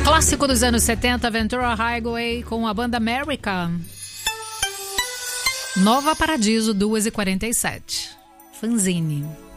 Clássico dos anos 70, Ventura Highway com a banda America. Nova Paradiso, 2h47. Fanzine.